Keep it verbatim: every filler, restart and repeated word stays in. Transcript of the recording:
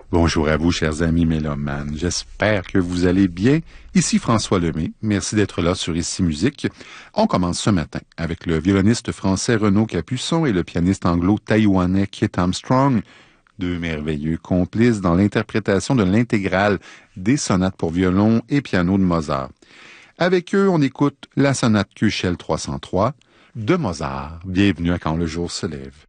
Bonjour à vous, chers amis mélomanes. J'espère que vous allez bien. Ici François Lemay. Merci d'être là sur Ici Musique. On commence ce matin avec le violoniste français Renaud Capuçon et le pianiste anglo-taïwanais Kit Armstrong, deux merveilleux complices dans l'interprétation de l'intégrale des sonates pour violon et piano de Mozart. Avec eux, on écoute la sonate Köchel trois cent trois de Mozart. Bienvenue à Quand le jour se lève.